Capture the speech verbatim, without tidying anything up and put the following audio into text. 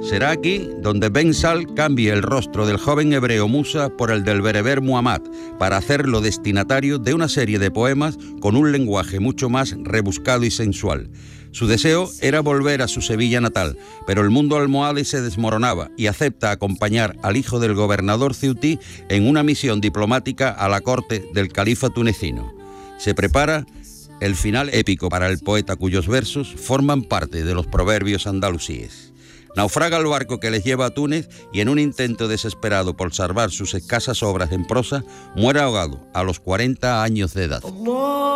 Será aquí donde Ben Sal cambie el rostro del joven hebreo Musa por el del bereber Muhammad, para hacerlo destinatario de una serie de poemas con un lenguaje mucho más rebuscado y sensual. Su deseo era volver a su Sevilla natal, pero el mundo almohade se desmoronaba y acepta acompañar al hijo del gobernador ceutí en una misión diplomática a la corte del califa tunecino. Se prepara el final épico para el poeta cuyos versos forman parte de los proverbios andalusíes. Naufraga el barco que les lleva a Túnez y en un intento desesperado por salvar sus escasas obras en prosa, muere ahogado a los cuarenta años de edad.